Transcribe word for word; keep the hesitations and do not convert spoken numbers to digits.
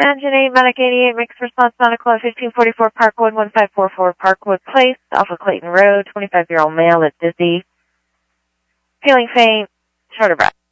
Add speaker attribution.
Speaker 1: Engine eight, Medic eighty-eight, makes response Nautical at fifteen forty-four Parkwood, one five four four Parkwood Place, off of Clayton Road, twenty-five-year-old male that's dizzy, feeling faint, short of breath.